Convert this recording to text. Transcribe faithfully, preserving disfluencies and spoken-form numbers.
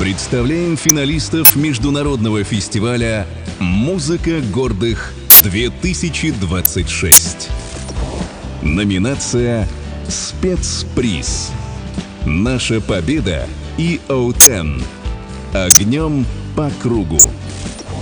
Представляем финалистов международного фестиваля «Музыка гордых-две тысячи двадцать шесть». Номинация «Спецприз». Наша победа и Оутен. Огнем по кругу.